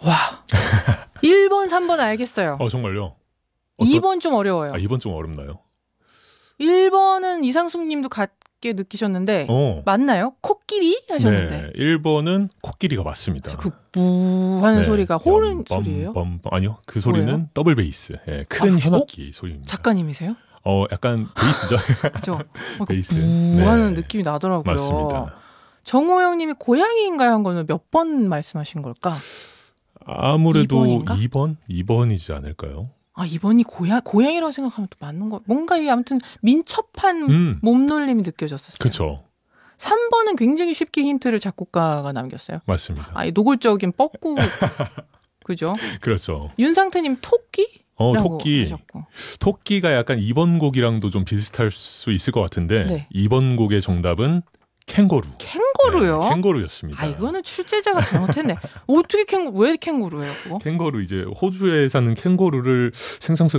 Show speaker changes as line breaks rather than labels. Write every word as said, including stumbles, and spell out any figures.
와. 일 번, 삼 번 알겠어요.
어, 정말요?
이 번 좀 어려워요.
아, 이 번 좀 어렵나요?
일 번은 이상숙 님도 같게 느끼셨는데
어.
맞나요? 코끼리 하셨는데.
네, 일 번은 코끼리가 맞습니다.
그 부 하는
네.
소리가 호른
빰,
소리예요?
빰, 빰. 아니요. 그 소리는
뭐예요?
더블 베이스. 예, 큰
아,
현악기 소리입니다.
작가님이세요?
어, 약간 베이스죠.
그죠? 어, 그
베이스.
부
네.
하는 느낌이 나더라고요.
맞습니다.
정호영 님이 고양이인가요? 한 거는 몇 번 말씀하신 걸까?
아무래도
이 번인가?
이 번? 이 번이지 않을까요?
아, 이 번이 고양, 고양이라고 생각하면 또 맞는 거. 뭔가 이게 아무튼 민첩한
음.
몸놀림이 느껴졌었어요.
그쵸.
삼 번은 굉장히 쉽게 힌트를 작곡가가 남겼어요.
맞습니다.
아, 이 노골적인 뻐꾸. 그죠?
그렇죠.
윤상태님 토끼?
어,
라고
토끼.
하셨고.
토끼가 약간 이 번 곡이랑도 좀 비슷할 수 있을 것 같은데
네.
이 번 곡의 정답은 캥거루.
캥거루요?
네, 캥거루였습니다.
아, 이거는 출제자가 잘못했네. 어떻게 캥거루, 왜 캥거루예요, 그거?
캥거루 이제 호주에 사는 캥거루를 생성성